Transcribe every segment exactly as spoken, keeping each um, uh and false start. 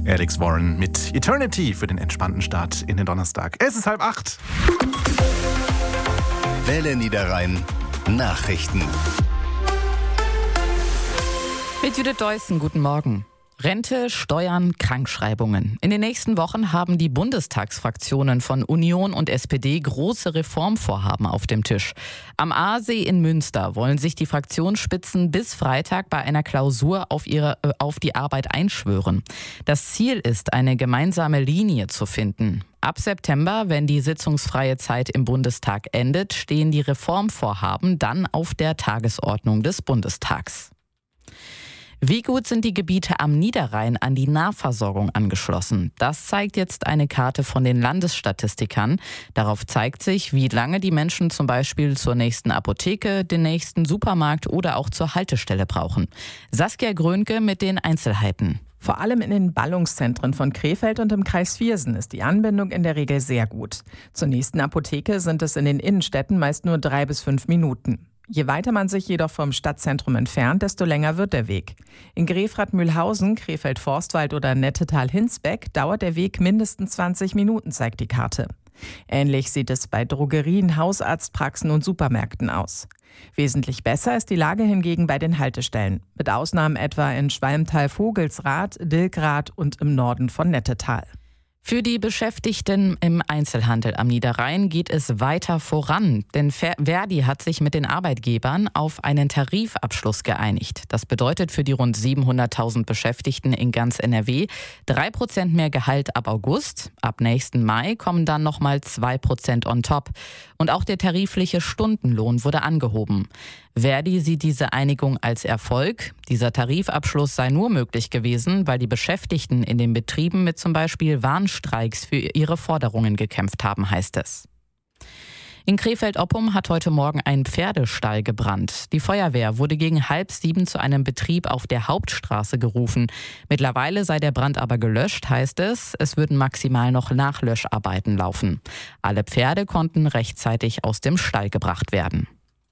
Alex Warren mit Eternity für den entspannten Start in den Donnerstag. Es ist halb acht. Welle Niederrhein Nachrichten. Mit Judith Deussen, guten Morgen. Rente, Steuern, Krankschreibungen. In den nächsten Wochen haben die Bundestagsfraktionen von Union und S P D große Reformvorhaben auf dem Tisch. Am Aasee in Münster wollen sich die Fraktionsspitzen bis Freitag bei einer Klausur auf, ihre, auf die Arbeit einschwören. Das Ziel ist, eine gemeinsame Linie zu finden. Ab September, wenn die sitzungsfreie Zeit im Bundestag endet, stehen die Reformvorhaben dann auf der Tagesordnung des Bundestags. Wie gut sind die Gebiete am Niederrhein an die Nahversorgung angeschlossen? Das zeigt jetzt eine Karte von den Landesstatistikern. Darauf zeigt sich, wie lange die Menschen zum Beispiel zur nächsten Apotheke, den nächsten Supermarkt oder auch zur Haltestelle brauchen. Saskia Grönke mit den Einzelheiten. Vor allem in den Ballungszentren von Krefeld und im Kreis Viersen ist die Anbindung in der Regel sehr gut. Zur nächsten Apotheke sind es in den Innenstädten meist nur drei bis fünf Minuten. Je weiter man sich jedoch vom Stadtzentrum entfernt, desto länger wird der Weg. In Grefrath-Mühlhausen, Krefeld-Forstwald oder Nettetal-Hinsbeck dauert der Weg mindestens zwanzig Minuten, zeigt die Karte. Ähnlich sieht es bei Drogerien, Hausarztpraxen und Supermärkten aus. Wesentlich besser ist die Lage hingegen bei den Haltestellen, mit Ausnahmen etwa in Schwalmtal-Vogelsrath, Dilkrath und im Norden von Nettetal. Für die Beschäftigten im Einzelhandel am Niederrhein geht es weiter voran, denn Verdi hat sich mit den Arbeitgebern auf einen Tarifabschluss geeinigt. Das bedeutet für die rund siebenhunderttausend Beschäftigten in ganz N R W drei Prozent mehr Gehalt ab August. Ab nächsten Mai kommen dann nochmal zwei Prozent on top. Und auch der tarifliche Stundenlohn wurde angehoben. Verdi sieht diese Einigung als Erfolg. Dieser Tarifabschluss sei nur möglich gewesen, weil die Beschäftigten in den Betrieben mit zum Beispiel Warnstreiks für ihre Forderungen gekämpft haben, heißt es. In Krefeld-Oppum hat heute Morgen ein Pferdestall gebrannt. Die Feuerwehr wurde gegen halb sieben zu einem Betrieb auf der Hauptstraße gerufen. Mittlerweile sei der Brand aber gelöscht, heißt es. Es würden maximal noch Nachlöscharbeiten laufen. Alle Pferde konnten rechtzeitig aus dem Stall gebracht werden.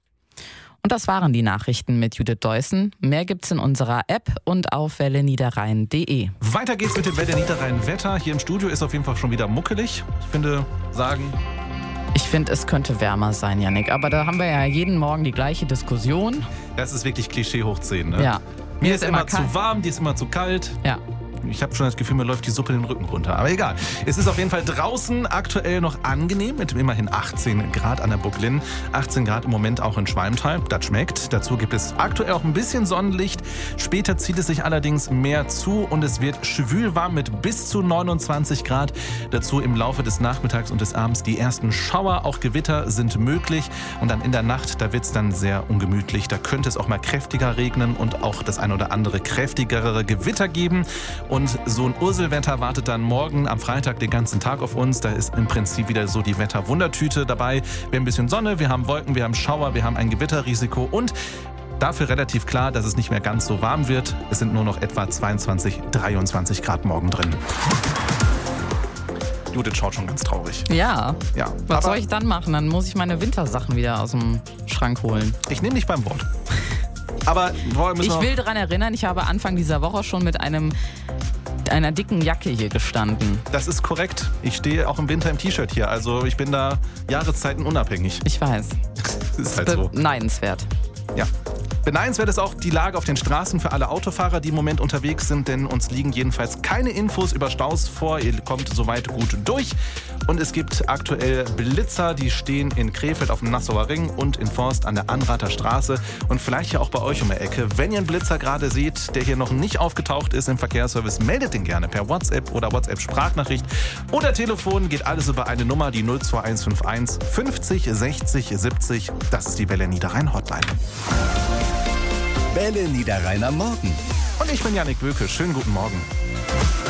Und das waren die Nachrichten mit Judith Deussen. Mehr gibt's in unserer App und auf welle niederrhein punkt de. Weiter geht's mit dem Welle Niederrhein Wetter. Hier im Studio ist auf jeden Fall schon wieder muckelig. Ich finde, sagen... Ich finde, es könnte wärmer sein, Yannick. Aber da haben wir ja jeden Morgen die gleiche Diskussion. Das ist wirklich Klischee hoch zehn, ne? Ja. Mir ist immer zu warm, dir ist immer zu kalt. Ja. Ich habe schon das Gefühl, mir läuft die Suppe den Rücken runter. Aber egal. Es ist auf jeden Fall draußen aktuell noch angenehm mit immerhin achtzehn Grad an der Bucklin. achtzehn Grad im Moment auch in Schwalmtal. Das schmeckt. Dazu gibt es aktuell auch ein bisschen Sonnenlicht. Später zieht es sich allerdings mehr zu und es wird schwül warm mit bis zu neunundzwanzig Grad. Dazu im Laufe des Nachmittags und des Abends die ersten Schauer. Auch Gewitter sind möglich. Und dann in der Nacht, da wird es dann sehr ungemütlich. Da könnte es auch mal kräftiger regnen und auch das ein oder andere kräftigere Gewitter geben. Und so ein Urselwetter wartet dann morgen am Freitag den ganzen Tag auf uns. Da ist im Prinzip wieder so die Wetterwundertüte dabei. Wir haben ein bisschen Sonne, wir haben Wolken, wir haben Schauer, wir haben ein Gewitterrisiko und dafür relativ klar, dass es nicht mehr ganz so warm wird. Es sind nur noch etwa zweiundzwanzig, dreiundzwanzig Grad morgen drin. Judith schaut schon ganz traurig. Ja. Ja. Was soll ich dann machen? Dann muss ich meine Wintersachen wieder aus dem Schrank holen. Ich nehme dich beim Wort. Aber ich will daran erinnern, ich habe Anfang dieser Woche schon mit einem einer dicken Jacke hier gestanden. Das ist korrekt. Ich stehe auch im Winter im T-Shirt hier. Also ich bin da Jahreszeiten unabhängig. Ich weiß. Das ist halt so. Beneidenswert. Ja. Beneidenswert ist auch die Lage auf den Straßen für alle Autofahrer, die im Moment unterwegs sind, denn uns liegen jedenfalls keine Infos über Staus vor. Ihr kommt soweit gut durch. Und es gibt aktuell Blitzer, die stehen in Krefeld auf dem Nassauer Ring und in Forst an der Anrather Straße und vielleicht ja auch bei euch um die Ecke. Wenn ihr einen Blitzer gerade seht, der hier noch nicht aufgetaucht ist im Verkehrsservice, meldet den gerne per WhatsApp oder WhatsApp-Sprachnachricht oder Telefon. Geht alles über eine Nummer, die null zwei eins fünf eins fünfzig sechzig siebzig. Das ist die Welle Niederrhein Hotline. Welle Niederrhein am Morgen. Und ich bin Yannick Böke. Schönen guten Morgen.